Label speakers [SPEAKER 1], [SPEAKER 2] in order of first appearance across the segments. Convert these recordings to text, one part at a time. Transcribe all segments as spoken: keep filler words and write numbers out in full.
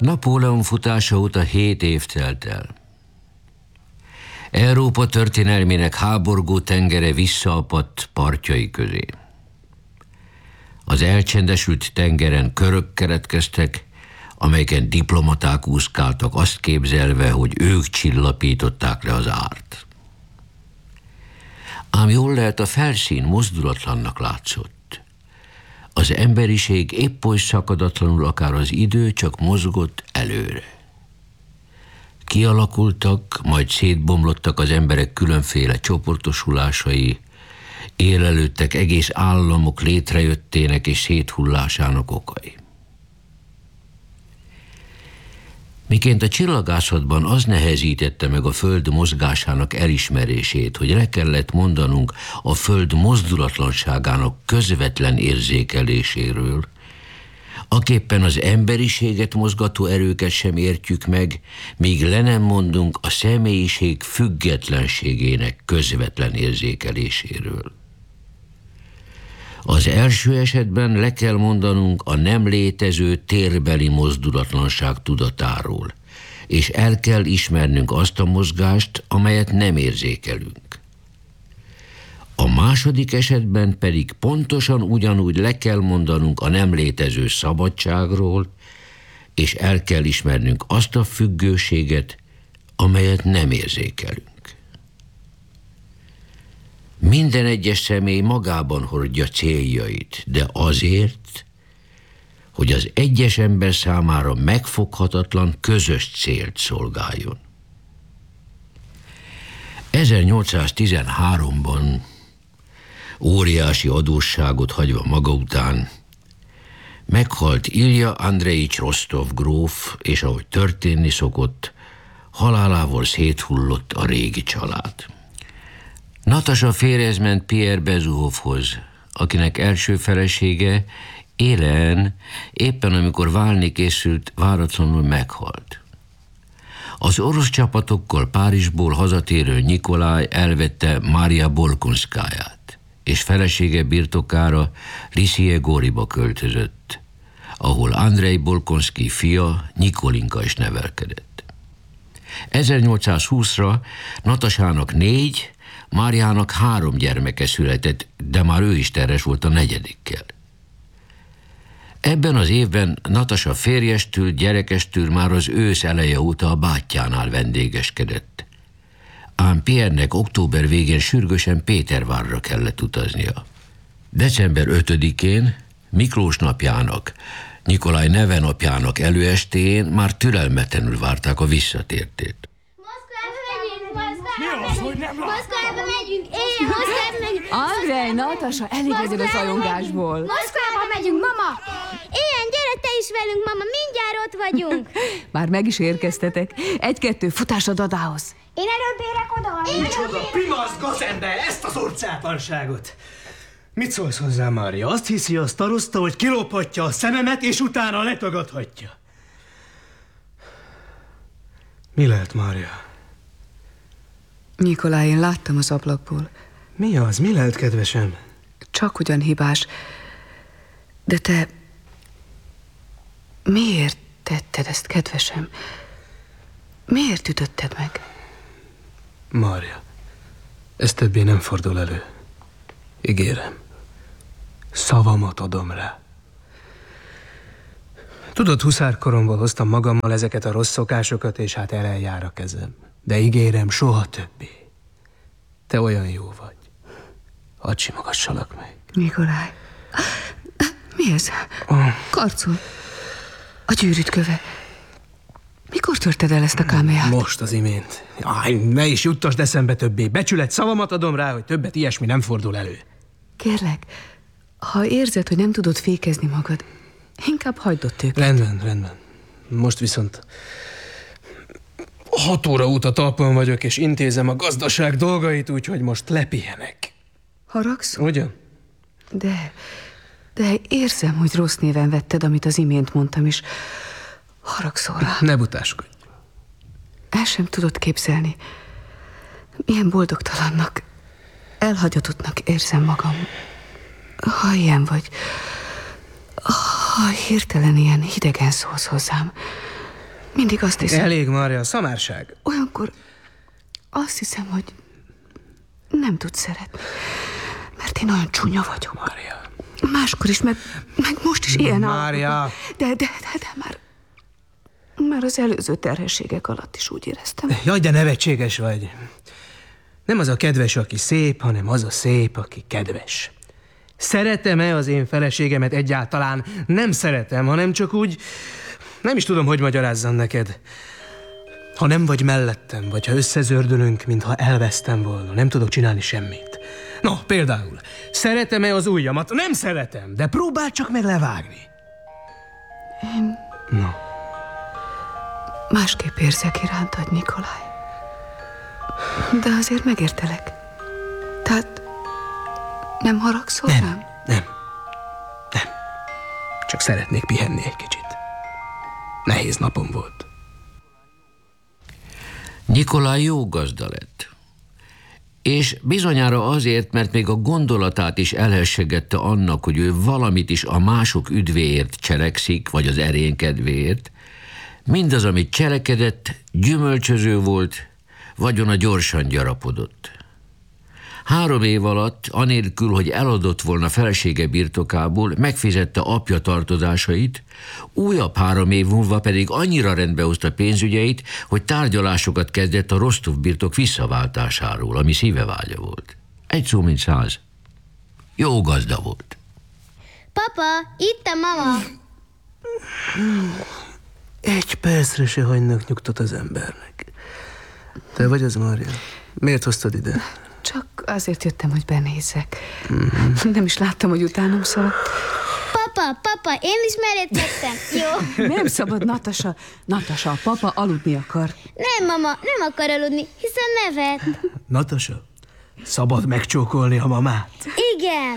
[SPEAKER 1] Napóleon futása óta hét év telt el. Európa történelmének háborgó tengere visszaapadt partjai közé. Az elcsendesült tengeren körök keretkeztek, amelyeken diplomaták úszkáltak, azt képzelve, hogy ők csillapították le az árt. Ám jól lehet, a felszín mozdulatlannak látszott. Az emberiség épp oly szakadatlanul, akár az idő, csak mozgott előre. Kialakultak, majd szétbomlottak az emberek különféle csoportosulásai, élelődtek egész államok létrejöttének és széthullásának okai. Miként a csillagászatban az nehezítette meg a Föld mozgásának elismerését, hogy le kellett mondanunk a Föld mozdulatlanságának közvetlen érzékeléséről, aképpen az emberiséget mozgató erőket sem értjük meg, míg le nem mondunk a személyiség függetlenségének közvetlen érzékeléséről. Az első esetben le kell mondanunk a nem létező térbeli mozdulatlanság tudatáról, és el kell ismernünk azt a mozgást, amelyet nem érzékelünk. A második esetben pedig pontosan ugyanúgy le kell mondanunk a nem létező szabadságról, és el kell ismernünk azt a függőséget, amelyet nem érzékelünk. Minden egyes személy magában hordja céljait, de azért, hogy az egyes ember számára megfoghatatlan közös célt szolgáljon. ezernyolcszáztizenháromban óriási adósságot hagyva maga után meghalt Ilja Andrejics Rostov gróf, és ahogy történni szokott, halálával széthullott a régi család. Natasa férjhez ment Pierre Bezuhovhoz, akinek első felesége, Hélène, éppen amikor válni készült, váratlanul meghalt. Az orosz csapatokkal Párizsból hazatérő Nikolaj elvette Mária Bolkonszkáját, és felesége birtokára Liszije-Goriba költözött, ahol Andrej Bolkonszky fia, Nikolinka is nevelkedett. ezernyolcszázhúszra Natasának négy, Máriának három gyermeke született, de már ő is terhes volt a negyedikkel. Ebben az évben Natasa férjestől, gyerekestől már az ősz eleje óta a bátyjánál vendégeskedett. Ám Pierre-nek október végén sürgősen Pétervárra kellett utaznia. december ötödikén, Miklós napjának, Nikolaj nevenapjának előestéjén már türelmetlenül várták a visszatértét.
[SPEAKER 2] Moszkvába megyünk, én Moszkvába megyünk.
[SPEAKER 3] Andrej, Natasa, elégedél a zajongásból.
[SPEAKER 2] Moszkvába megyünk, mama. Ilyen, gyere te is velünk, mama, mindjárt ott vagyunk.
[SPEAKER 3] Már meg is érkeztetek. Egy-kettő, futás a dadához.
[SPEAKER 2] Én előbb érek oda.
[SPEAKER 4] Micsoda pimasz gazember, ezt az orcátlanságot. Mit szólsz hozzá, Mária? Azt hiszi a staroszta, hogy kilophatja a szememet, és utána letagadhatja. Mi lehet, Mária?
[SPEAKER 3] Nikolaj, én láttam az ablakból.
[SPEAKER 4] Mi az? Mi lehet, kedvesem?
[SPEAKER 3] Csak ugyan hibás. De te... miért tetted ezt, kedvesem? Miért ütötted meg?
[SPEAKER 4] Mária, ez többé nem fordul elő. Ígérem. Szavamat adom rá. Tudod, huszárkoromból hoztam magammal ezeket a rossz szokásokat, és hát eljár a kezem. De ígérem, soha többé. Te olyan jó vagy. Hadd simogassalak meg.
[SPEAKER 3] Nikolaj. Mi ez? Oh. Karcol. A gyűrűtköve. Mikor törted el ezt a káméját?
[SPEAKER 4] Most az imént. Aj, ne is juttasd eszembe többé. Becsület, szavamat adom rá, hogy többet ilyesmi nem fordul elő.
[SPEAKER 3] Kérlek, ha érzed, hogy nem tudod fékezni magad, inkább hagyd ott őket.
[SPEAKER 4] Rendben, rendben. Most viszont hat óra óta talpon vagyok, és intézem a gazdaság dolgait, úgyhogy most lepihenek.
[SPEAKER 3] Haragszol?
[SPEAKER 4] Ugyan?
[SPEAKER 3] De, de érzem, hogy rossz néven vetted, amit az imént mondtam, és haragszol rá.
[SPEAKER 4] Ne butáskodj.
[SPEAKER 3] El sem tudod képzelni, milyen boldogtalannak, elhagyatottnak érzem magam. Ha ilyen vagy, ha hirtelen ilyen hidegen szólsz hozzám, Mindig azt hiszem...
[SPEAKER 4] Elég, Mária, szamárság.
[SPEAKER 3] Olyankor azt hiszem, hogy nem tudsz szeretni. Mert én olyan csúnya vagyok.
[SPEAKER 4] Mária.
[SPEAKER 3] Máskor is, meg, meg most is ilyen
[SPEAKER 4] Mária.
[SPEAKER 3] De, de, de, de már... Már az előző terhességek alatt is úgy éreztem.
[SPEAKER 4] Jaj, de nevetséges vagy. Nem az a kedves, aki szép, hanem az a szép, aki kedves. Szeretem-e az én feleségemet egyáltalán? Nem szeretem, hanem csak úgy... Nem is tudom, hogy magyarázzam neked. Ha nem vagy mellettem, vagy ha összezördülünk, mintha elvesztem volna, nem tudok csinálni semmit. No, például, szeretem-e az ujjamat? Nem szeretem, de próbálj csak meg levágni.
[SPEAKER 3] Én...
[SPEAKER 4] No.
[SPEAKER 3] Másképp érzek irántad, Nikolaj. De azért megértelek. Tehát nem haragszol,
[SPEAKER 4] Nem,
[SPEAKER 3] nem?
[SPEAKER 4] nem, nem. Csak szeretnék pihenni egy kicsit. Nehéz napom volt.
[SPEAKER 1] Nikolaj jó gazda lett. És bizonyára azért, mert még a gondolatát is elhessegette annak, hogy ő valamit is a mások üdvéért cselekszik, vagy az erénykedvéért, mindaz, amit cselekedett, gyümölcsöző volt, vagyona gyorsan gyarapodott. Három év alatt, anélkül, hogy eladott volna felesége birtokából, megfizette apja tartozásait, újabb három év múlva pedig annyira rendbe hozta pénzügyeit, hogy tárgyalásokat kezdett a Rostov birtok visszaváltásáról, ami szívevágya volt. Egy szó, mint száz. Jó gazda volt.
[SPEAKER 2] Papa, itt a mama.
[SPEAKER 4] Egy percre se hagynak nyugtot az embernek. Te vagy az, Mária? Miért hoztad ide?
[SPEAKER 3] Csak azért jöttem, hogy benézzek. Mm-hmm. Nem is láttam, hogy utánam szaladt.
[SPEAKER 2] Papa, papa, én is merészkedtem. Jó.
[SPEAKER 3] Nem szabad, Natasa. Natasa, a papa aludni akar.
[SPEAKER 2] Nem, mama, nem akar aludni, hiszen nevet.
[SPEAKER 4] Natasa, szabad megcsókolni a mamát?
[SPEAKER 2] Igen.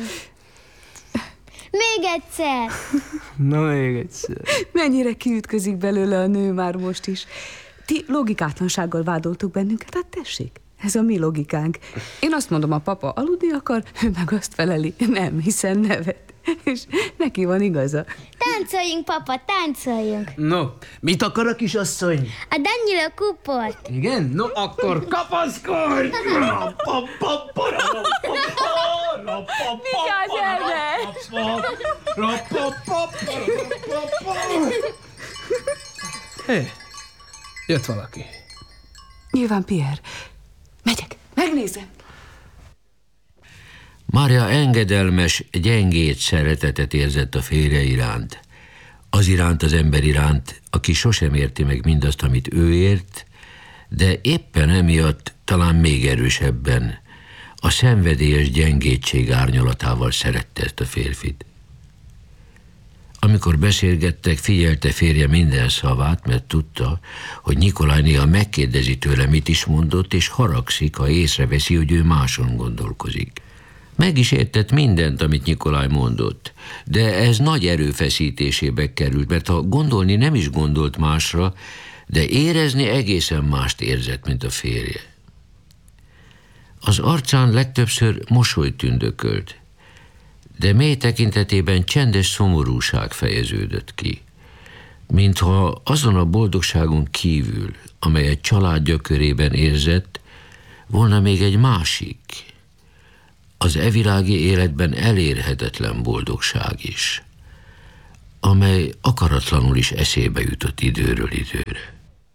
[SPEAKER 2] Még egyszer.
[SPEAKER 4] Na, még egyszer.
[SPEAKER 3] Mennyire kiütközik belőle a nő már most is. Ti logikátlansággal vádoltuk bennünket, hát tessék. Ez a mi logikánk. Én azt mondom, a papa aludni akar, ő meg azt feleli. Nem, hiszen nevet. És neki van igaza.
[SPEAKER 2] Táncoljunk, papa, táncoljunk.
[SPEAKER 4] No, mit akar a kisasszony?
[SPEAKER 2] A Dannyila kuport.
[SPEAKER 4] Igen? No, akkor kapaszkodj!
[SPEAKER 3] Vigyázz el,
[SPEAKER 4] Hé, jött valaki.
[SPEAKER 3] Nyilván Pierre. Megyek, megnézem.
[SPEAKER 1] Mária engedelmes, gyengét szeretetet érzett a férje iránt. Az iránt az ember iránt, aki sosem érti meg mindazt, amit ő ért, de éppen emiatt talán még erősebben a szenvedélyes gyengétség árnyalatával szerette ezt a férfit. Amikor beszélgettek, figyelte férje minden szavát, mert tudta, hogy Nikolaj néha megkérdezi tőle, mit is mondott, és haragszik, ha észreveszi, hogy ő máson gondolkozik. Meg is értett mindent, amit Nikolaj mondott, de ez nagy erőfeszítésébe került, mert ha gondolni nem is gondolt másra, de érezni egészen mást érzett, mint a férje. Az arcán legtöbbször mosoly tündökölt, de mély tekintetében csendes szomorúság fejeződött ki, mintha azon a boldogságon kívül, amelyet családja körében érzett, volna még egy másik, az evilági életben elérhetetlen boldogság is, amely akaratlanul is eszébe jutott időről időre.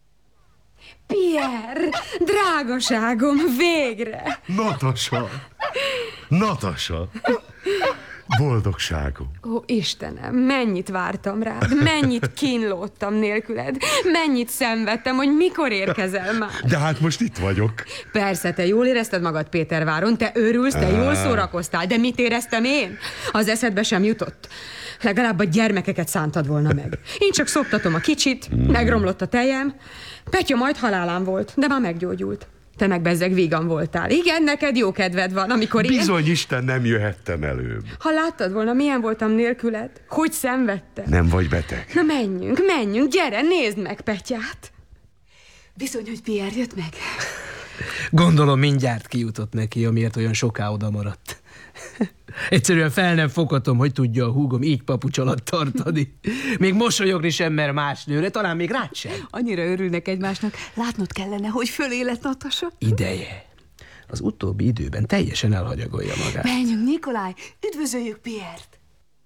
[SPEAKER 3] Pierre, drágaságom, végre!
[SPEAKER 5] Natasa! Natasa! Boldogságom!
[SPEAKER 3] Ó, Istenem, mennyit vártam rád, mennyit kínlódtam nélküled, mennyit szenvedtem, hogy mikor érkezel már.
[SPEAKER 5] De hát most itt vagyok.
[SPEAKER 3] Persze, te jól érezted magad Péterváron, te örülsz, te jól szórakoztál, de mit éreztem én? Az eszedbe sem jutott. Legalább a gyermekeket szántad volna meg. Én csak szoptatom a kicsit, megromlott a tejem. Petya majd halálán volt, de már meggyógyult. Te meg bezzeg vígan voltál. Igen, neked jó kedved van, amikor én...
[SPEAKER 5] Bizony Isten, nem jöhettem előbb.
[SPEAKER 3] Ha láttad volna, milyen voltam nélküled, hogy szenvedtem.
[SPEAKER 5] Nem vagy beteg?
[SPEAKER 3] Na menjünk, menjünk, gyere, nézd meg Petyát. Bizony, hogy Pierre jött meg.
[SPEAKER 4] Gondolom mindjárt kijutott neki, amiért olyan soká oda maradt. Egyszerűen fel nem foghatom, hogy tudja a húgom így papucs alatt tartani. Még mosolyogni sem mer más nőre, talán még rád sem.
[SPEAKER 6] Annyira örülnek egymásnak. Látnod kellene, hogy fölé lett Natasa.
[SPEAKER 4] Ideje. Az utóbbi időben teljesen elhagyagolja magát.
[SPEAKER 6] Menjünk, Nikolaj, üdvözöljük Piert.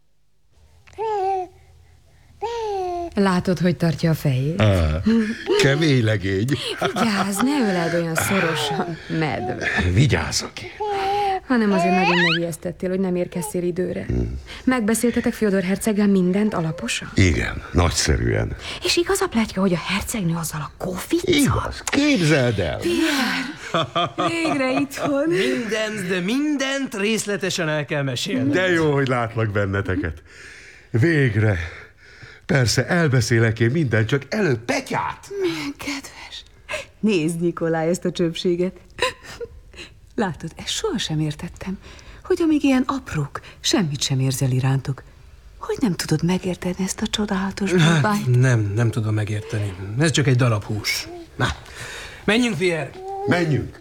[SPEAKER 3] Látod, hogy tartja a fejét?
[SPEAKER 5] Á, kemény legény.
[SPEAKER 3] Vigyázz, ne öleld olyan szorosan, medve.
[SPEAKER 5] Vigyázzak.
[SPEAKER 3] Hanem azért nagyon megijesztettél, hogy nem érkeztél időre. Hmm. Megbeszéltetek Fjodor herceggel mindent alaposan?
[SPEAKER 5] Igen, nagyszerűen.
[SPEAKER 3] És igaz a pletyka, hogy a hercegnő azzal a kóficcal?
[SPEAKER 5] Igaz, képzeld el.
[SPEAKER 6] Végre itthon.
[SPEAKER 4] Mindent, de mindent részletesen el kell mesélni.
[SPEAKER 5] De jó, hogy látlak benneteket. Végre. Persze, elbeszélek én mindent, csak előbb Petyát.
[SPEAKER 6] Milyen kedves. Nézd, Nikolaj, ezt a csöpséget. Látod, ezt sohasem értettem, hogy amíg ilyen aprók, semmit sem érzel irántuk. Hogy nem tudod megérteni ezt a csodálatos
[SPEAKER 4] Hát,
[SPEAKER 6] babányt?
[SPEAKER 4] nem, nem tudom megérteni. Ez csak egy darab hús. Na, menjünk, Pierre.
[SPEAKER 5] Menjünk.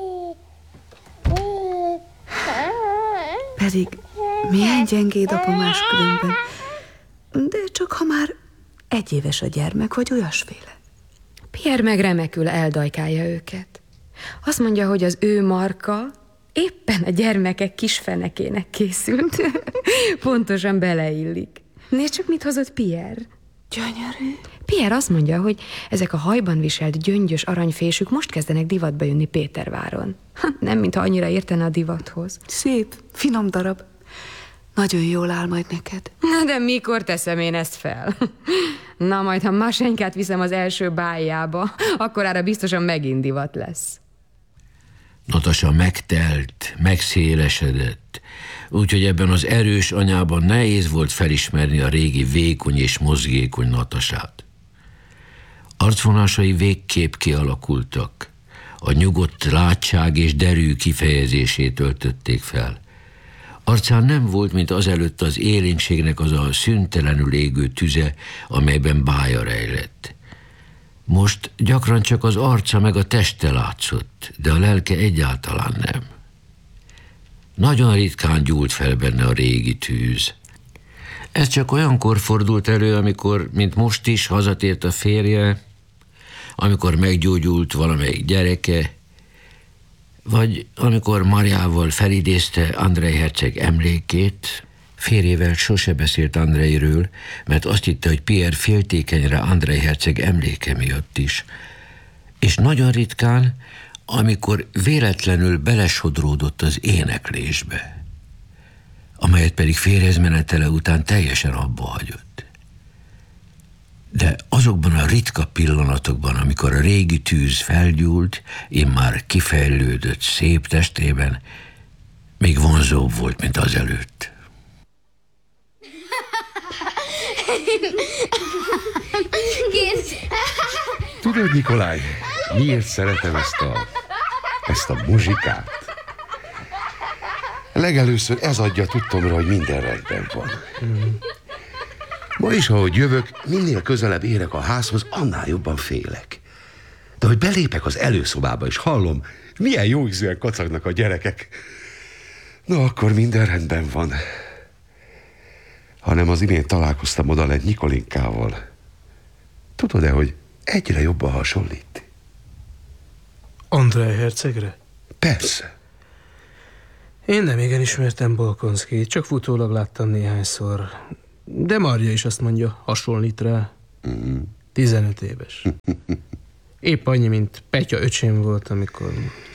[SPEAKER 6] Pedig milyen gyengéd apa máskülönben. De csak ha már egy éves a gyermek, vagy olyasféle.
[SPEAKER 3] Pierre meg remekül eldajkálja őket. Azt mondja, hogy az ő marka éppen a gyermekek kisfenekének készült. Pontosan beleillik. Nézd csak, mit hozott Pierre.
[SPEAKER 6] Gyönyörű.
[SPEAKER 3] Pierre azt mondja, hogy ezek a hajban viselt gyöngyös aranyfésük most kezdenek divatba jönni Péterváron. Nem, mintha annyira értene a divathoz.
[SPEAKER 6] Szép, finom darab. Nagyon jól áll majd neked.
[SPEAKER 3] Na, de mikor teszem én ezt fel? Na, majd ha Masenkát viszem az első báljába, akkor arra biztosan megint divat lesz.
[SPEAKER 1] Natasa megtelt, megszélesedett, úgyhogy ebben az erős anyában nehéz volt felismerni a régi vékony és mozgékony Natasát. Arcvonásai végképp kialakultak, a nyugodt látság és derű kifejezését öltötték fel. Arcán nem volt, mint azelőtt az élénkségnek az a szüntelenül égő tüze, amelyben bája rejlett. Most gyakran csak az arca meg a teste látszott, de a lelke egyáltalán nem. Nagyon ritkán gyúlt fel benne a régi tűz. Ez csak olyankor fordult elő, amikor, mint most is, hazatért a férje, amikor meggyógyult valamelyik gyereke, vagy amikor Mariával felidézte Andrej herceg emlékét. Férjével sose beszélt Andrejről, mert azt hitte, hogy Pierre féltékeny rá Andrej herceg emléke miatt is. És nagyon ritkán, amikor véletlenül belesodródott az éneklésbe, amelyet pedig férjezmenetele után teljesen abba hagyott. De azokban a ritka pillanatokban, amikor a régi tűz felgyúlt, immár kifejlődött szép testében, még vonzóbb volt, mint azelőtt.
[SPEAKER 5] Tudod, Nikolaj, miért szeretem ezt a, ezt a muzsikát? Legelőször ez adja tudtomra, hogy minden rendben van. Ma is, ahogy jövök, minél közelebb érek a házhoz, annál jobban félek. De hogy belépek az előszobába, és hallom, milyen jó ízűen kacagnak a gyerekek, na akkor minden rendben van. Hanem az imént találkoztam oda lent Nikolinkával. Tudod-e, hogy egyre jobban hasonlít?
[SPEAKER 4] Andrej hercegre?
[SPEAKER 5] Persze.
[SPEAKER 4] Én nem igen ismertem Bolkonszkit, csak futólag láttam néhányszor. De Marja is azt mondja, hasonlít rá. Mm. tizenöt éves. Épp annyi, mint Petya öcsém volt, amikor...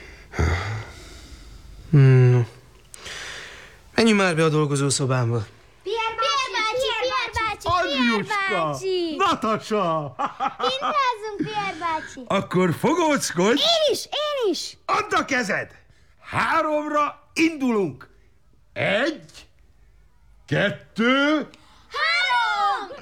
[SPEAKER 4] Hmm. Menjünk már be a dolgozószobámba.
[SPEAKER 2] Pierre bácsi, Pierre bácsi, Pierre bácsi!
[SPEAKER 5] Natasa!
[SPEAKER 2] Hintázunk, Pierre bácsi!
[SPEAKER 5] Akkor fogóckodj!
[SPEAKER 2] Én is, én is!
[SPEAKER 5] Add a kezed! Háromra indulunk! Egy, kettő...
[SPEAKER 2] Három!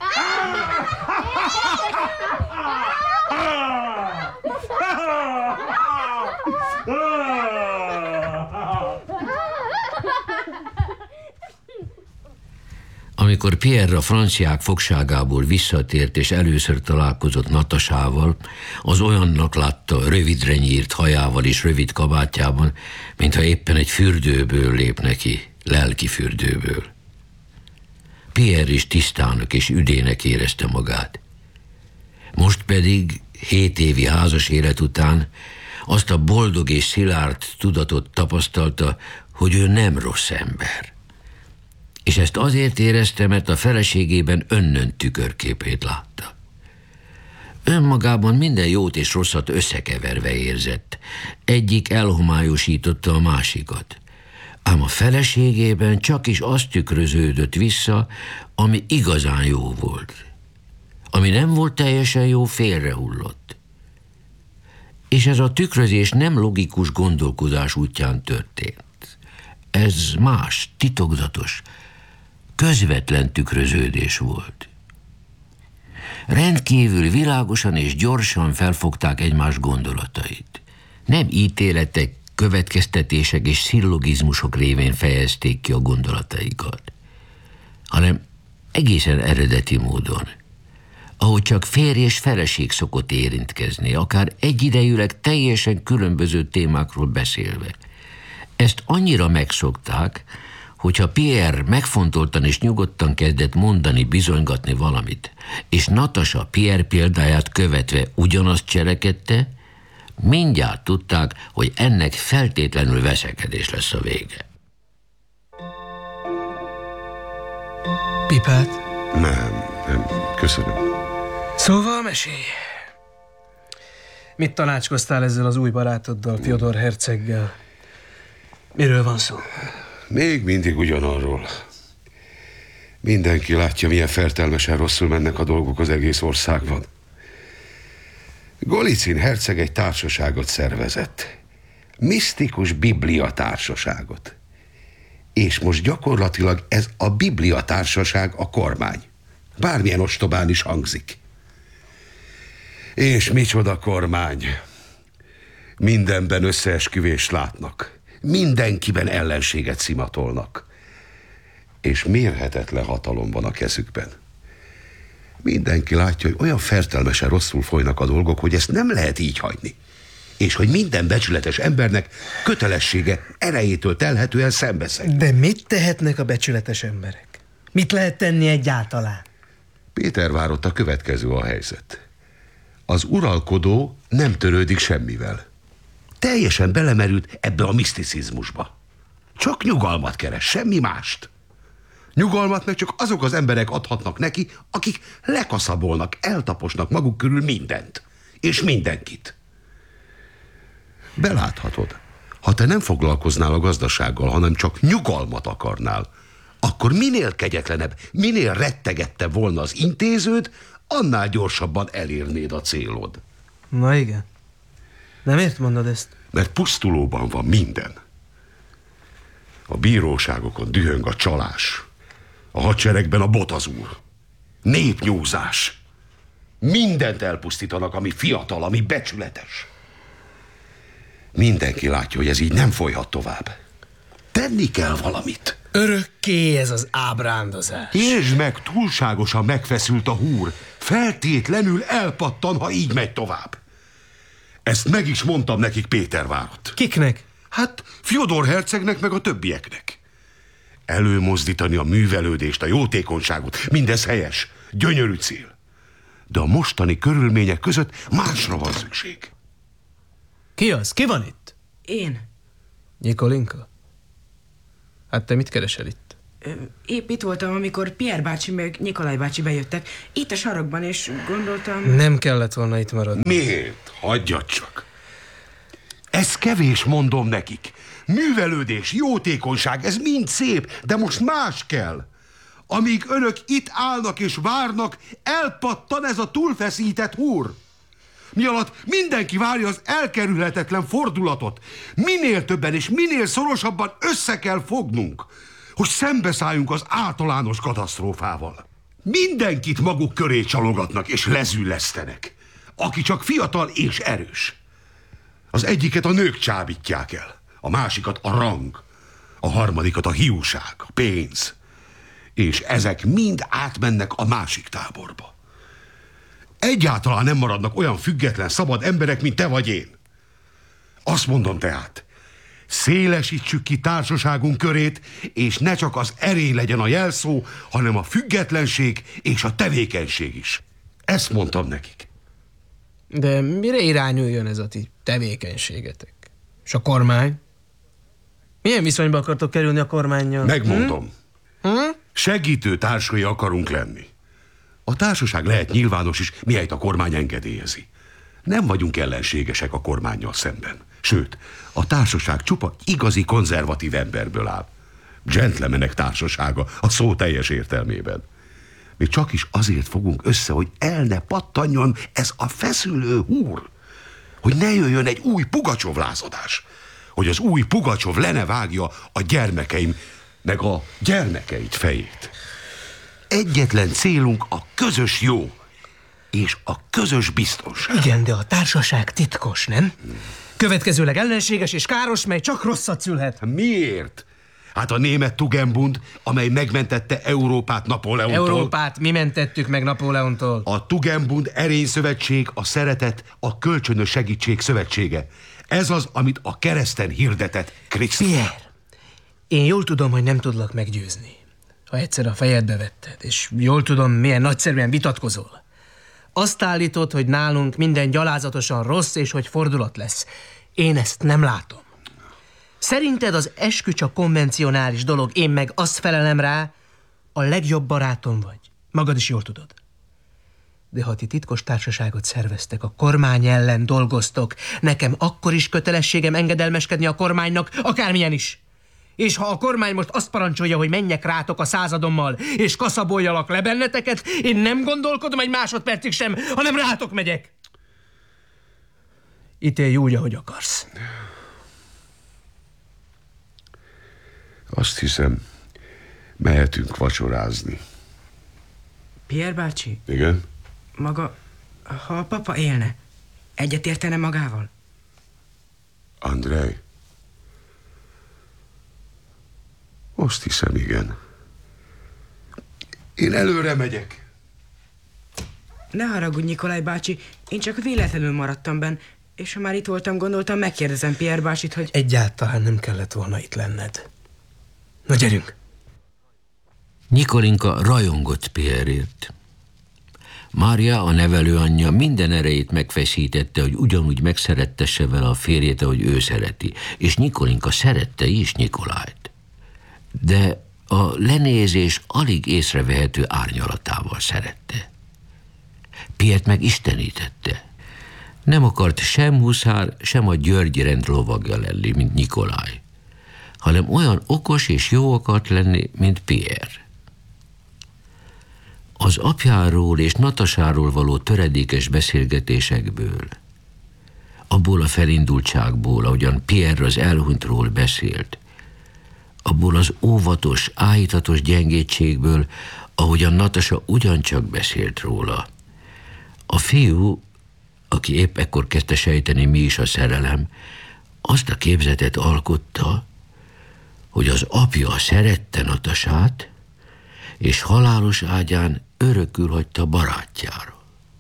[SPEAKER 1] Amikor Pierre a franciák fogságából visszatért és először találkozott Natasával, az olyannak látta rövidre nyírt hajával és rövid kabátjában, mintha éppen egy fürdőből lép neki. lelkifürdőből. Pierre is tisztának és üdének érezte magát. Most pedig, hét évi házas élet után azt a boldog és szilárd tudatot tapasztalta, hogy ő nem rossz ember. És ezt azért érezte, mert a feleségében önnön tükörképét látta. Önmagában minden jót és rosszat összekeverve érzett. Egyik elhomályosította a másikat. Ám a feleségében csak is az tükröződött vissza, ami igazán jó volt. Ami nem volt teljesen jó, félrehullott. És ez a tükrözés nem logikus gondolkodás útján történt. Ez más, titokzatos, közvetlen tükröződés volt. Rendkívül világosan és gyorsan felfogták egymás gondolatait. Nem ítéletek, következtetések és szillogizmusok révén fejezték ki a gondolataikat, hanem egészen eredeti módon, ahogy csak férj és feleség szokott érintkezni, akár egyidejűleg teljesen különböző témákról beszélve. Ezt annyira megszokták, hogyha Pierre megfontoltan és nyugodtan kezdett mondani, bizonygatni valamit, és Natasha Pierre példáját követve ugyanazt cselekedte, mindjárt tudták, hogy ennek feltétlenül veszekedés lesz a vége.
[SPEAKER 4] Pipát?
[SPEAKER 5] Nem, nem, köszönöm.
[SPEAKER 4] Szóval mesélj. Mit tanácskoztál ezzel az új barátoddal, Fyodor herceggel? Miről van szó?
[SPEAKER 5] Még mindig ugyanarról. Mindenki látja, milyen fertelmesen rosszul mennek a dolgok az egész országban. Golicin herceg egy társaságot szervezett. Misztikus Biblia társaságot. És most gyakorlatilag ez a Biblia társaság a kormány. Bármilyen ostobán is hangzik. És micsoda kormány. Mindenben összeesküvést látnak. Mindenkiben ellenséget szimatolnak. És mérhetetlen hatalom van a kezükben. Mindenki látja, hogy olyan fertelmesen rosszul folynak a dolgok, hogy ezt nem lehet így hagyni. És hogy minden becsületes embernek kötelessége erejétől telhetően szembeszállni.
[SPEAKER 4] De mit tehetnek a becsületes emberek? Mit lehet tenni egyáltalán?
[SPEAKER 5] Pétervárott a következő a helyzet. Az uralkodó nem törődik semmivel. Teljesen belemerült ebbe a miszticizmusba. Csak nyugalmat keres, semmi mást. Nyugalmat meg csak azok az emberek adhatnak neki, akik lekaszabolnak, eltaposnak maguk körül mindent. És mindenkit. Beláthatod, ha te nem foglalkoznál a gazdasággal, hanem csak nyugalmat akarnál, akkor minél kegyetlenebb, minél rettegettebb volna az intéződ, annál gyorsabban elérnéd a célod.
[SPEAKER 4] Na igen. De miért mondod ezt?
[SPEAKER 5] Mert pusztulóban van minden. A bíróságokon dühöng a csalás. A hadseregben a botazúr. Népnyúzás. Mindent elpusztítanak, ami fiatal, ami becsületes. Mindenki látja, hogy ez így nem folyhat tovább. Tenni kell valamit.
[SPEAKER 4] Örökké ez az ábrándozás.
[SPEAKER 5] Értsd meg, túlságosan megfeszült a húr. Feltétlenül elpattan, ha így megy tovább. Ezt meg is mondtam nekik Pétervárott.
[SPEAKER 4] Kiknek?
[SPEAKER 5] Hát Fyodor hercegnek, meg a többieknek. Előmozdítani a művelődést, a jótékonyságot, mindez helyes, gyönyörű cél. De a mostani körülmények között másra van szükség.
[SPEAKER 4] Ki az? Ki van itt?
[SPEAKER 7] Én.
[SPEAKER 4] Nikolinka? Hát te mit keresel itt?
[SPEAKER 7] Ö, épp itt voltam, amikor Pierre bácsi meg Nikolaj bácsi bejöttek. Itt a sarokban, és gondoltam...
[SPEAKER 4] Nem kellett volna itt maradni.
[SPEAKER 5] Miért? Hagyjad csak. Ez kevés, mondom nekik. Művelődés, jótékonyság, ez mind szép, de most más kell. Amíg önök itt állnak és várnak, elpattan ez a túlfeszített húr. Mi alatt mindenki várja az elkerülhetetlen fordulatot. Minél többen és minél szorosabban össze kell fognunk, hogy szembeszálljunk az általános katasztrófával. Mindenkit maguk köré csalogatnak és lezüllesztenek, aki csak fiatal és erős. Az egyiket a nők csábítják el, a másikat a rang, a harmadikat a hiúság, a pénz. És ezek mind átmennek a másik táborba. Egyáltalán nem maradnak olyan független, szabad emberek, mint te vagy én. Azt mondom tehát, Szélesítsük ki társaságunk körét, és ne csak az erény legyen a jelszó, hanem a függetlenség és a tevékenység is. Ezt mondtam nekik.
[SPEAKER 4] De mire irányuljon ez a ti tevékenységetek? És a kormány? Milyen viszonyba akartok kerülni a kormánnyal?
[SPEAKER 5] Megmondom.
[SPEAKER 4] Hm? Hm?
[SPEAKER 5] Segítő társai akarunk lenni. A társaság lehet nyilvános is, mihelyt a kormány engedélyezi. Nem vagyunk ellenségesek a kormánnyal szemben. Sőt, a társaság csupa igazi konzervatív emberből áll. Gentlemanek társasága a szó teljes értelmében. Mi csak is azért fogunk össze, hogy el ne pattanjon ez a feszülő húr. Hogy ne jöjjön egy új Pugacsov lázadás. Hogy az új Pugacsov le ne vágja a gyermekeim, meg a gyermekeit fejét. Egyetlen célunk a közös jó és a közös biztonság.
[SPEAKER 4] Igen, de a társaság titkos, nem? Következőleg ellenséges és káros, mely csak rosszat szülhet.
[SPEAKER 5] Miért? Hát a német Tugendbund, amely megmentette Európát Napóleontól.
[SPEAKER 4] Európát mi mentettük meg Napóleontól.
[SPEAKER 5] A Tugendbund erényszövetség, a szeretet, a kölcsönös segítség szövetsége. Ez az, amit a kereszten hirdetett Krisztus.
[SPEAKER 4] Pierre, én jól tudom, hogy nem tudlak meggyőzni. Ha egyszer a fejedbe vetted, és jól tudom, milyen nagyszerűen vitatkozol. Azt állítod, hogy nálunk minden gyalázatosan rossz, és hogy fordulat lesz. Én ezt nem látom. Szerinted az eskü csak konvencionális dolog, én meg azt felelem rá, a legjobb barátom vagy. Magad is jól tudod. De ha ti titkos társaságot szerveztek, a kormány ellen dolgoztok, nekem akkor is kötelességem engedelmeskedni a kormánynak, akármilyen is. És ha a kormány most azt parancsolja, hogy menjek rátok a századommal, és kaszaboljalak le benneteket, én nem gondolkodom egy másodpercig sem, hanem rátok megyek. Ítélj úgy, ahogy akarsz.
[SPEAKER 5] Azt hiszem, mehetünk vacsorázni.
[SPEAKER 7] Pierre bácsi,
[SPEAKER 5] Igen?
[SPEAKER 7] maga, ha a papa élne, egyetértene magával?
[SPEAKER 5] Andrej? Azt hiszem, igen. Én előre megyek.
[SPEAKER 7] Ne haragudj, Nikolaj bácsi, én csak véletlenül maradtam benn, és ha már itt voltam, gondoltam, megkérdezem Pierre bácsit, hogy...
[SPEAKER 4] Egyáltalán nem kellett volna itt lenned. Na, gyerünk!
[SPEAKER 1] Nikolinka rajongott Pierre-ért. Mária, a nevelőanyja minden erejét megfeszítette, hogy ugyanúgy megszerettesse vele a férjét, ahogy ő szereti, és Nikolinka szerette is Nikolájt. De a lenézés alig észrevehető árnyalatával szerette. Piert meg istenítette. Nem akart sem Huszár, sem a Györgyi rend lovagja lenni, mint Nikolaj, hanem olyan okos és jó akart lenni, mint Pierre. Az apjáról és Natasáról való töredékes beszélgetésekből, abból a felindultságból, ahogyan Pierre az elhunytról beszélt, abból az óvatos, áhítatos gyengétségből, ahogyan Natasa ugyancsak beszélt róla. A fiú, aki épp ekkor kezdte sejteni, mi is a szerelem, azt a képzetet alkotta, hogy az apja szerette Natasát, és halálos ágyán örökül hagyta barátjára.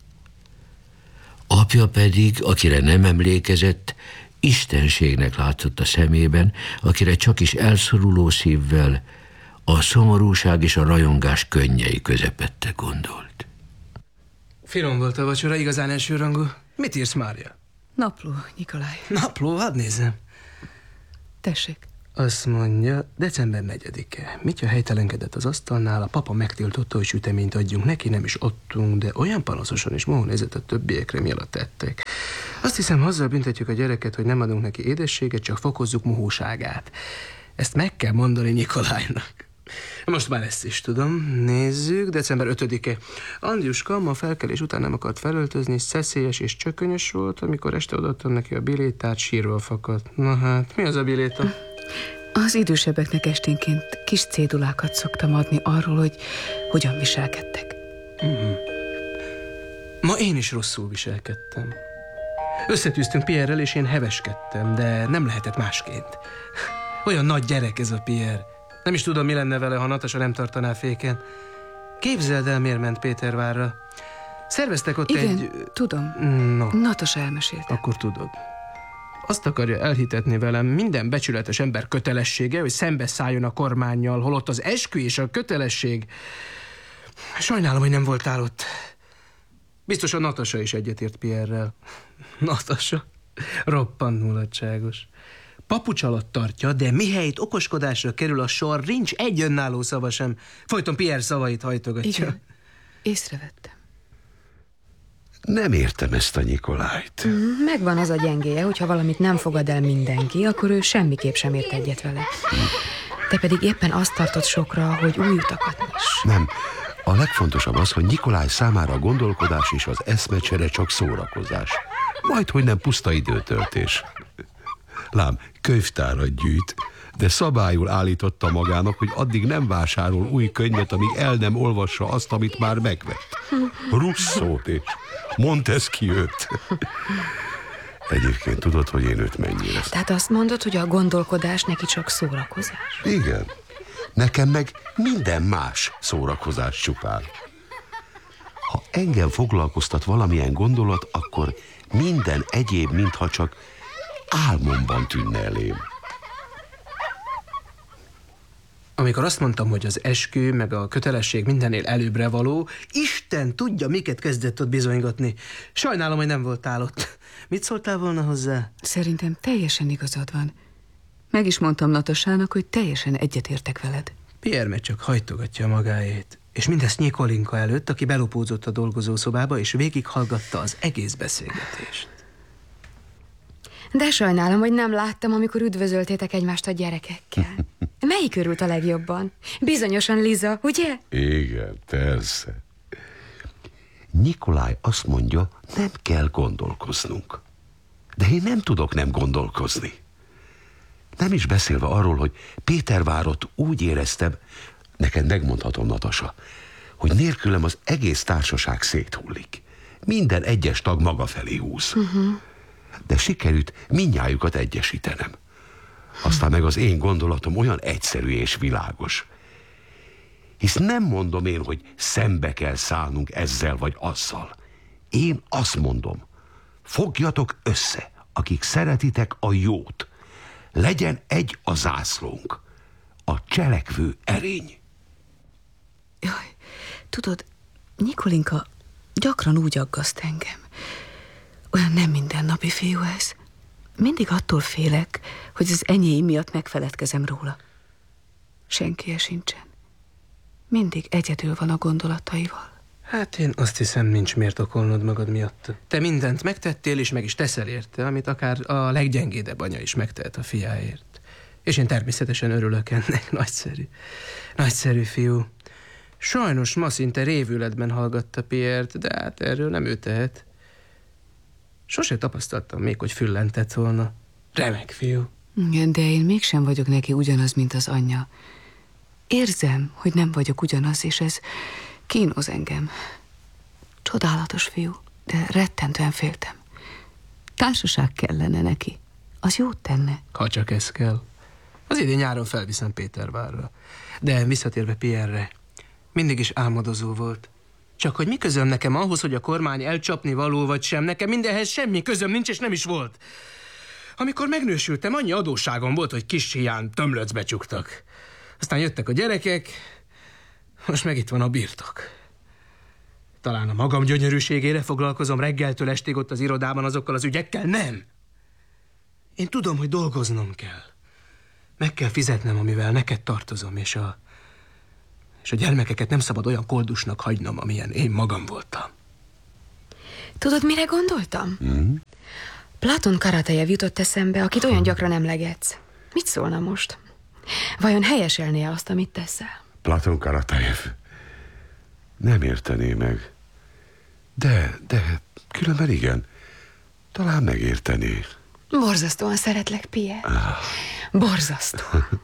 [SPEAKER 1] Apja pedig, akire nem emlékezett, istenségnek látszott a szemében, akire csak is elszoruló szívvel a szomorúság és a rajongás könnyei közepette gondolt.
[SPEAKER 4] Finom volt a vacsora, igazán elsőrangú. Mit írsz, Mária?
[SPEAKER 6] Napló, Nikolaj.
[SPEAKER 4] Napló, hadd nézzem.
[SPEAKER 6] Tessék.
[SPEAKER 4] Azt mondja, december negyedike. Mitya helytelenkedett az asztalnál, a papa megtiltotta, hogy süteményt adjunk neki, nem is adtunk, de olyan panaszosan és mohon nézett a többiekre, mi alatt tettek. Azt hiszem, azzal büntetjük a gyereket, hogy nem adunk neki édességet, csak fokozzuk mohóságát. Ezt meg kell mondani Nikolajnak. Most már ezt is tudom. Nézzük, december ötödike. Andjuska ma felkelés után nem akart felöltözni, szeszélyes és csökönyös volt, amikor este odaadtam neki a bilétát, sírva fakadt. Na hát, mi az a biléta?
[SPEAKER 6] Az idősebbeknek esténként kis cédulákat szoktam adni arról, hogy hogyan viselkedtek.
[SPEAKER 4] Uh-huh. Ma én is rosszul viselkedtem. Összetűztünk Pierrel, és én heveskedtem, de nem lehetett másként. Olyan nagy gyerek ez a Pierre. Nem is tudom, mi lenne vele, ha Natasa nem tartaná féken. Képzeld el, miért ment Pétervárra. Szerveztek ott
[SPEAKER 6] Igen,
[SPEAKER 4] egy...
[SPEAKER 6] tudom.
[SPEAKER 4] No.
[SPEAKER 6] Natasa elmesélte.
[SPEAKER 4] Akkor tudod. azt akarja elhitetni velem, minden becsületes ember kötelessége, hogy szembeszálljon a kormánnyal, holott az eskü és a kötelesség... Sajnálom, hogy nem voltál ott. Biztos a Natasa is egyetért Pierrel. Natasa? Roppant mulatságos. Papucs alatt tartja, de mihelyt okoskodásra kerül a sor, nincs egy önálló szava sem. Folyton Pierre szavait hajtogatja.
[SPEAKER 6] Igen, észrevettem.
[SPEAKER 5] Nem értem ezt a Nikolájt.
[SPEAKER 3] Megvan az a gyengéje, hogyha valamit nem fogad el mindenki, akkor ő semmiképp sem ért egyet vele. Te pedig éppen azt tartott sokra, hogy új utakat nyis.
[SPEAKER 5] Nem. A legfontosabb az, hogy Nikolaj számára a gondolkodás és az eszmecsere csak szórakozás. Majdhogy nem puszta időtöltés. Lám, könyvtárat gyűjt, de szabályul állította magának, hogy addig nem vásárol új könyvet, amíg el nem olvassa azt, amit már megvett. Russzót és Montesquieu-t. Egyébként tudod, hogy én őt mennyire...
[SPEAKER 3] Tehát azt mondod, hogy a gondolkodás neki csak szórakozás?
[SPEAKER 5] Igen. Nekem meg minden más szórakozás csupán. Ha engem foglalkoztat valamilyen gondolat, akkor minden egyéb, mintha csak álmomban tűnne elém.
[SPEAKER 4] Amikor azt mondtam, hogy az eskü meg a kötelesség mindennél előbbre való, Isten tudja, miket kezdett ott bizonygatni. Sajnálom, hogy nem voltál ott. Mit szóltál volna hozzá?
[SPEAKER 6] Szerintem teljesen igazad van. Meg is mondtam Natasának, hogy teljesen egyetértek veled.
[SPEAKER 4] Pierre meg csak hajtogatja magáét. És mindezt Nikolinka előtt, aki belopózott a dolgozószobába, és végighallgatta az egész beszélgetést.
[SPEAKER 3] De sajnálom, hogy nem láttam, amikor üdvözöltétek egymást a gyerekekkel. Melyik örült a legjobban? Bizonyosan Liza, ugye?
[SPEAKER 5] Igen, persze. Nikolaj azt mondja, nem kell gondolkoznunk. De én nem tudok nem gondolkozni. Nem is beszélve arról, hogy Pétervárot úgy éreztem, neked megmondhatom, Natasa, hogy nélkülem az egész társaság széthullik. Minden egyes tag maga felé húz. Uh-huh. De sikerült mindnyájukat egyesítenem. Aztán meg az én gondolatom olyan egyszerű és világos. Hisz nem mondom én, hogy szembe kell szállnunk ezzel vagy azzal. Én azt mondom, fogjatok össze, akik szeretitek a jót. Legyen egy a zászlónk, a cselekvő erény.
[SPEAKER 6] Jaj, tudod, Nikolinka gyakran úgy aggaszt engem. Olyan nem mindennapi fiú ez. Mindig attól félek, hogy az enyém miatt megfeledkezem róla. Senki sincsen. Mindig egyedül van a gondolataival.
[SPEAKER 4] Hát én azt hiszem, nincs miért okolnod magad miatt. Te mindent megtettél, és meg is teszel érte, amit akár a leggyengédebb anya is megtehet a fiáért. És én természetesen örülök ennek. Nagyszerű. Nagyszerű fiú. Sajnos ma szinte révületben hallgatta Pierre-t, de hát erről nem ő tehet. Sose tapasztaltam még, hogy füllentett volna. Remek fiú.
[SPEAKER 6] Igen, de én mégsem vagyok neki ugyanaz, mint az anyja. Érzem, hogy nem vagyok ugyanaz, és ez kínoz engem. Csodálatos fiú, de rettentően féltem. Társaság kellene neki. Az jót tenne.
[SPEAKER 4] Ha csak ez kell. Az idén nyáron felviszem Pétervárra. De visszatérve Pierre-re, mindig is álmodozó volt. Csak hogy mi közöm nekem ahhoz, hogy a kormány elcsapni való vagy sem, nekem mindenhez semmi közöm nincs, és nem is volt. Amikor megnősültem, annyi adósságom volt, hogy kis hián tömlöcbe csuktak. Aztán jöttek a gyerekek, most meg itt van a birtok. Talán a magam gyönyörűségére foglalkozom reggeltől estig ott az irodában azokkal az ügyekkel? Nem! Én tudom, hogy dolgoznom kell. Meg kell fizetnem, amivel neked tartozom, és a, és a gyermekeket nem szabad olyan koldusnak hagynom, amilyen én magam voltam.
[SPEAKER 3] Tudod, mire gondoltam?
[SPEAKER 5] Mm?
[SPEAKER 3] Platon Karatejev jutott eszembe, akit olyan gyakran emlegetsz. Mit szólna most? Vajon helyeselné azt, amit teszel?
[SPEAKER 5] Platon Karatejev nem értené meg. De, de különben igen. Talán megértené.
[SPEAKER 3] Borzasztóan szeretlek, Pierre. Ah. Borzasztó.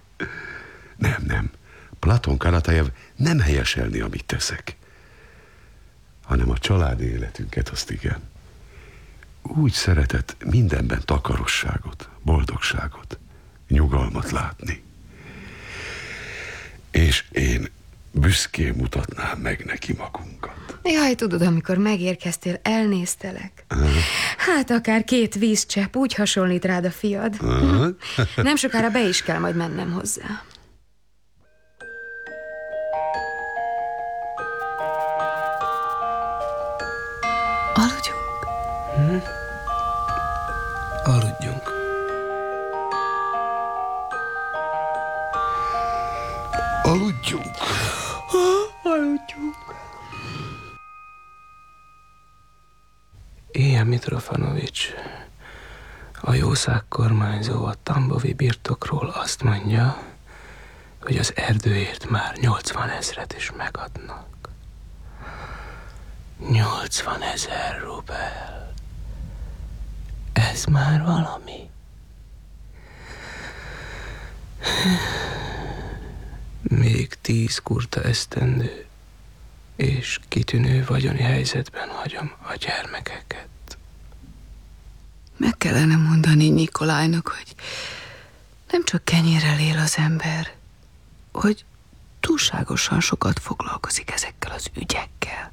[SPEAKER 5] Nem, nem. Platon Karatejev nem helyeselni, amit teszek, hanem a családi életünket, azt igen. Úgy szeretett mindenben takarosságot, boldogságot, nyugalmat látni. És én büszkén mutatnám meg neki magunkat.
[SPEAKER 3] Jaj, tudod, amikor megérkeztél, elnéztelek. Hát akár két vízcsepp, úgy hasonlít rád a fiad. Nem sokára be is kell majd mennem hozzá.
[SPEAKER 6] Aludjunk?
[SPEAKER 4] Hm? Aludjunk.
[SPEAKER 5] Aludjunk.
[SPEAKER 3] Aludjunk.
[SPEAKER 4] Ilja Mitrofanovics, a jószág kormányzó a Tambovi birtokról azt mondja, hogy az erdőért már nyolcvan ezret is megadnak. Nyolcvan ezer rubel. Ez már valami. Még tíz kurta esztendő, és kitűnő vagyoni helyzetben hagyom a gyermekeket.
[SPEAKER 6] Meg kellene mondani Nikolájnak, hogy nem csak kenyérrel él az ember, hogy túlságosan sokat foglalkozik ezekkel az ügyekkel.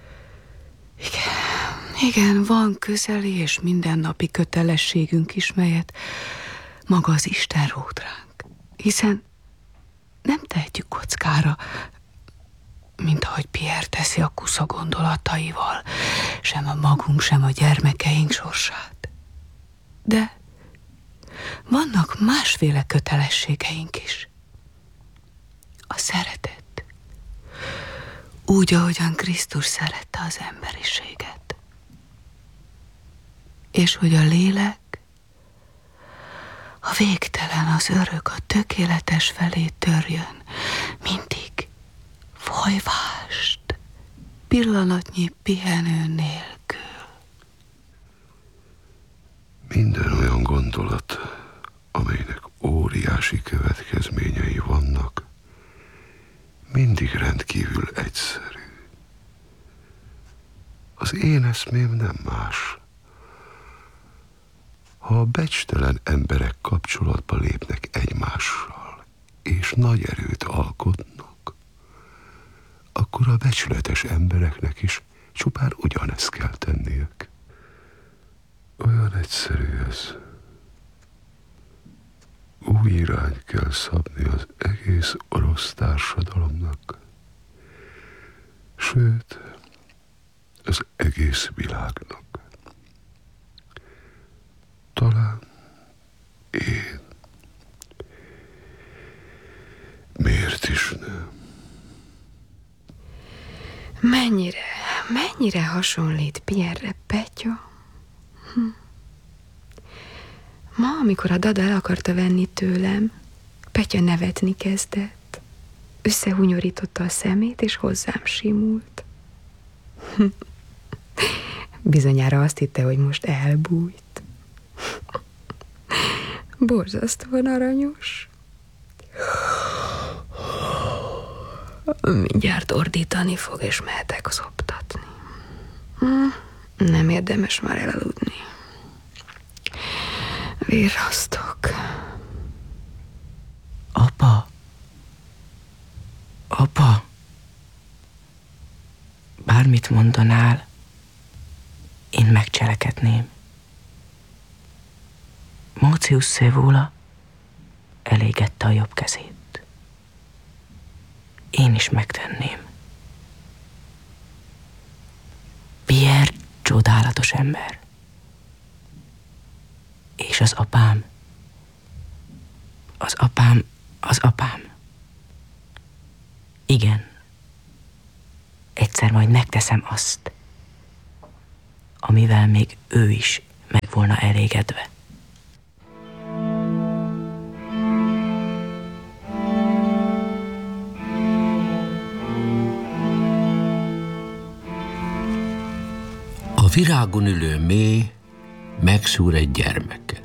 [SPEAKER 6] Igen, igen, van közeli és mindennapi kötelességünk is, melyet maga az Isten rót ránk. Hiszen nem tehetjük kockára, mint ahogy Pierre teszi a kusza gondolataival, sem a magunk, sem a gyermekeink sorsát. De vannak másféle kötelességeink is. A szeretet. Úgy, ahogyan Krisztus szerette az emberiséget. És hogy a lélek, a végtelen, az örök, a tökéletes felé törjön, mindig folyvást, pillanatnyi pihenő nélkül.
[SPEAKER 5] Minden olyan gondolat, amelynek óriási következményei vannak, mindig rendkívül egyszerű. Az én eszmém nem más. Ha a becstelen emberek kapcsolatba lépnek egymással, és nagy erőt alkotnak, akkor a becsületes embereknek is csupán ugyanezt kell tenniük. Olyan egyszerű ez. Új irányt kell szabni az egész orosz társadalomnak, sőt, az egész világnak. Talán én. Miért is nem?
[SPEAKER 3] Mennyire, mennyire hasonlít Pierre-re Petya? Hm. Ma, amikor a Dada el akarta venni tőlem, Petya nevetni kezdett. Összehunyorította a szemét, és hozzám simult. Bizonyára azt hitte, hogy most elbújt. Borzasztóan aranyos. Mindjárt ordítani fog, és mehetek szoptatni. Nem érdemes már elaludni. Virrasztok.
[SPEAKER 4] Apa! Apa! Bármit mondanál, én megcselekedném. Mócius Szévóla elégette a jobb kezét. Én is megtenném. Pierre csodálatos ember. És az apám, az apám, az apám. Igen, egyszer majd megteszem azt, amivel még ő is meg volna elégedve.
[SPEAKER 1] A virágon ülő mély megszúr egy gyermeket.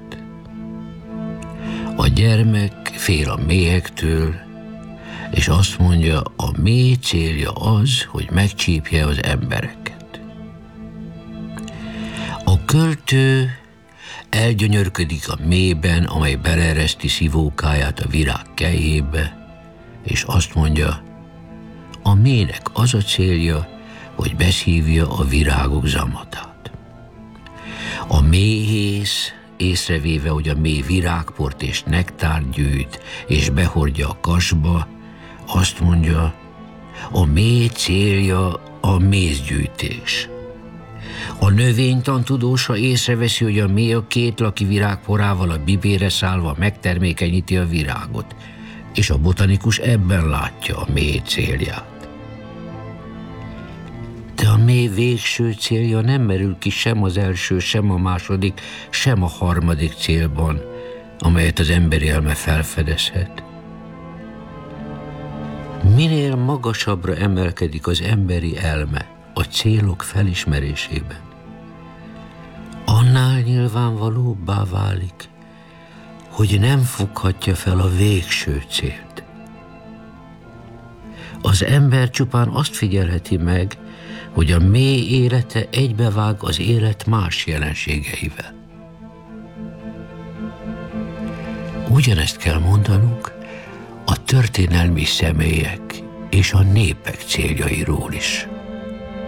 [SPEAKER 1] A gyermek fél a mélyektől, és azt mondja, a mély célja az, hogy megcsípje az embereket. A költő elgyönyörködik a mélyben, amely beleereszti szivókáját a virág kelyébe, és azt mondja, A mélynek az a célja, hogy beszívja a virágok zamatát. A méhész, észrevéve, hogy a mély virágport és nektárt gyűjt, és behordja a kasba, azt mondja, a mély célja a mézgyűjtés. A növénytan tudósa észreveszi, hogy a mély a két laki virágporával a bibére szállva megtermékenyíti a virágot, és a botanikus ebben látja a mély célját. De a mély végső célja nem merül ki sem az első, sem a második, sem a harmadik célban, amelyet az emberi elme felfedezhet. Minél magasabbra emelkedik az emberi elme a célok felismerésében, annál nyilvánvalóbbá válik, hogy nem foghatja fel a végső célt. Az ember csupán azt figyelheti meg, hogy a mély élete egybevág az élet más jelenségeivel. Ugyanezt kell mondanunk a történelmi személyek és a népek céljairól is.